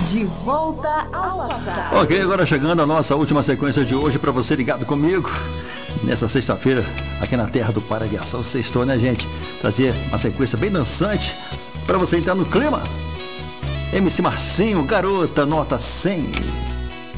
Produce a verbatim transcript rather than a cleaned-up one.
De volta ao passado. Ok, agora chegando a nossa última sequência de hoje para você ligado comigo. Nessa sexta-feira, aqui na terra do Paraguaçu, sextou, né, gente? Trazer uma sequência bem dançante para você entrar no clima. M C Marcinho, garota, nota cem.